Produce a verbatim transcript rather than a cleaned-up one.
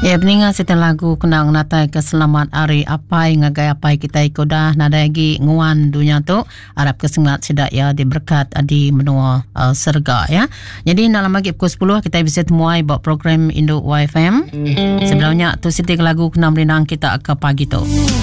Ya, peninga setelah lagu kenang natai keselamat hari apai ngagai apai kita ikodah nadagi nguan dunia tu harap kesengat sedak ya diberkat di menua uh, serga ya. Jadi dalam lagi pukul sepuluh kita bisa temuai buat program Indo Y F M. Sebelumnya tu setik lagu kenang rinang kita ke pagi tu.